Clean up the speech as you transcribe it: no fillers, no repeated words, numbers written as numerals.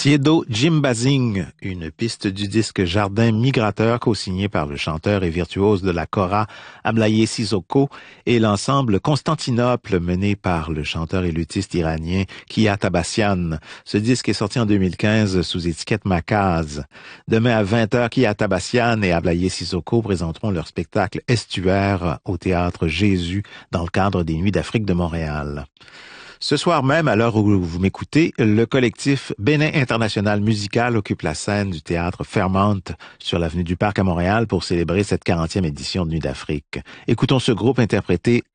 Siedo Jimbazing, une piste du disque Jardin migrateur co-signé par le chanteur et virtuose de la kora Ablaye Sissoko et l'ensemble Constantinople mené par le chanteur et luthiste iranien Kia Tabassian. Ce disque est sorti en 2015 sous étiquette Makaz. Demain à 20h, Kia Tabassian et Ablaye Sissoko présenteront leur spectacle Estuaire au théâtre Jésus dans le cadre des Nuits d'Afrique de Montréal. Ce soir même, à l'heure où vous m'écoutez, le collectif Bénin International Musical occupe la scène du théâtre Fairmount sur l'avenue du Parc à Montréal pour célébrer cette 40e édition de Nuit d'Afrique. Écoutons ce groupe interpréter